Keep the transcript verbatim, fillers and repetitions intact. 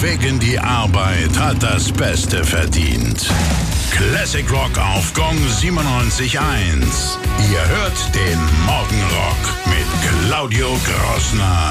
Weg in die Arbeit hat das Beste verdient. Classic Rock auf Gong siebenundneunzig Komma eins. Ihr hört den Morgenrock mit Claudio Grossner.